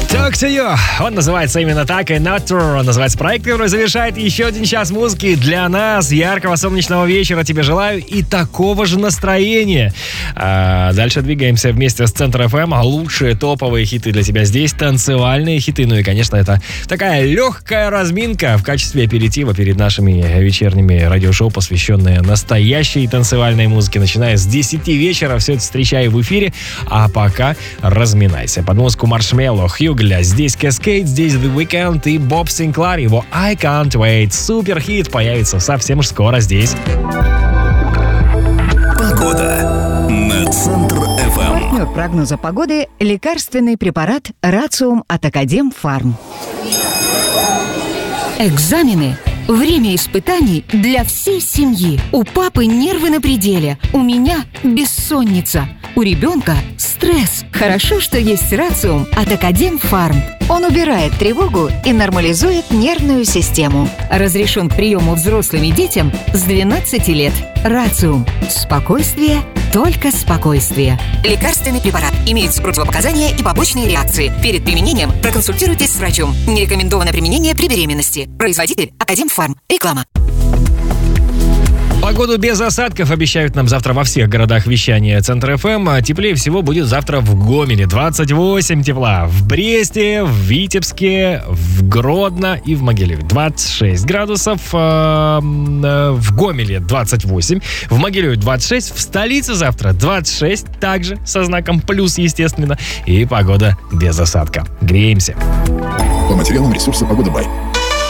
Talk to You. Он называется именно так, и Nature. Он называется проект, который завершает еще один час музыки для нас. Яркого солнечного вечера тебе желаю и такого же настроения. Дальше двигаемся вместе с Центр FM. Лучшие топовые хиты для тебя здесь, танцевальные хиты. Ну и, конечно, это такая легкая разминка в качестве аперитива перед нашими вечерними радиошоу, посвященные настоящей танцевальной музыке. Начиная с 10 вечера все это встречай в эфире. А пока разминайся. Под музыку Маршмелло, Хьюгля, здесь Cascade, здесь The Weeknd и Боб Синклар. Его I Can't Wait. Супер хит появится совсем уж скоро здесь. Погода на Центр-ФМ. Партнер прогноза погоды – лекарственный препарат Рациум от Академфарм. Экзамены. Время испытаний для всей семьи. У папы нервы на пределе. У меня бессонница. У ребенка стресс. Хорошо, что есть Рациум от Академфарм. Он убирает тревогу и нормализует нервную систему. Разрешен к приему взрослым и детям с 12 лет. Рациум. Спокойствие, только спокойствие. Лекарственный препарат. Имеются противопоказания и побочные реакции. Перед применением проконсультируйтесь с врачом. Не рекомендовано применение при беременности. Производитель Академфарм. Реклама. Погоду без осадков обещают нам завтра во всех городах вещания Центр ФМ. Теплее всего будет завтра в Гомеле 28 тепла, в Бресте, в Витебске, в Гродно и в Могилеве 26 градусов, в Гомеле 28, в Могилеве 26, в столице завтра 26, также со знаком плюс, естественно, и погода без осадка. Греемся. По материалам ресурса «Погода Бай».